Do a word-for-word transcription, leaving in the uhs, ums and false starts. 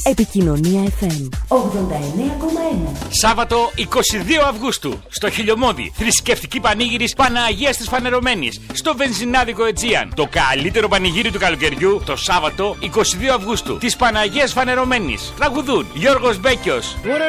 Επικοινωνία εφ εμ ογδόντα εννέα κόμμα ένα. Σάββατο εικοστή δεύτερη Αυγούστου στο Χιλιομώδη. Θρησκευτική πανήγυρης Παναγίας της Φανερωμένης στο βενζινάδικο Αιτζίαν. Το καλύτερο πανηγύρι του καλοκαιριού το Σάββατο εικοστή δεύτερη Αυγούστου της Παναγίας Φανερωμένης. Τραγουδούν Γιώργος Μπέκιος,